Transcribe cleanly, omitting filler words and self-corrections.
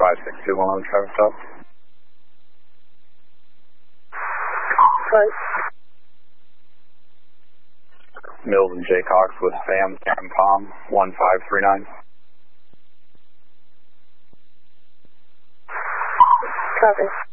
5621 traffic stop. Right. Mills and J. Cox with Sam Palm 1539. Copy.